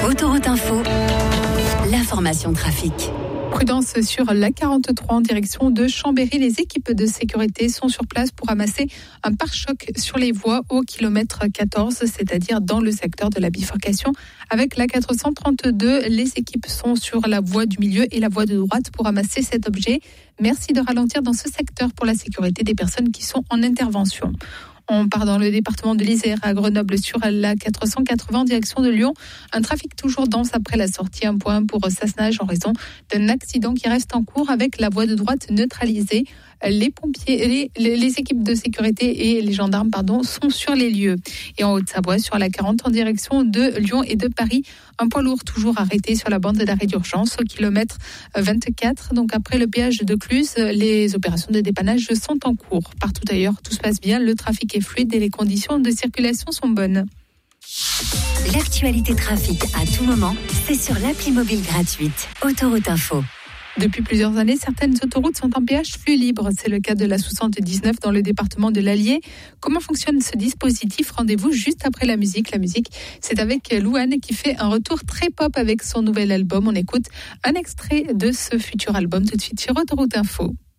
Autoroute Info, l'information trafic. Prudence sur la 43 en direction de Chambéry. Les équipes de sécurité sont sur place pour ramasser un pare-choc sur les voies au kilomètre 14, c'est-à-dire dans le secteur de la bifurcation avec la 432. Les équipes sont sur la voie du milieu et la voie de droite pour ramasser cet objet. Merci de ralentir dans ce secteur pour la sécurité des personnes qui sont en intervention. On part dans le département de l'Isère à Grenoble sur la 480 en direction de Lyon. Un trafic toujours dense après la sortie. Un point pour Sassenage en raison d'un accident qui reste en cours avec la voie de droite neutralisée. Les pompiers, les équipes de sécurité et les gendarmes sont sur les lieux. Et en Haute-Savoie, sur la 40 en direction de Lyon et de Paris, un poids lourd toujours arrêté sur la bande d'arrêt d'urgence au kilomètre 24. Donc après le péage de Cluse, les opérations de dépannage sont en cours. Partout ailleurs, tout se passe bien, le trafic est fluide et les conditions de circulation sont bonnes. L'actualité trafic à tout moment, c'est sur l'appli mobile gratuite Autoroute Info. Depuis plusieurs années, certaines autoroutes sont en péage flux libre. C'est le cas de la 79 dans le département de l'Allier. Comment fonctionne ce dispositif ? Rendez-vous juste après la musique. La musique, c'est avec Louane qui fait un retour très pop avec son nouvel album. On écoute un extrait de ce futur album tout de suite sur Autoroute Info.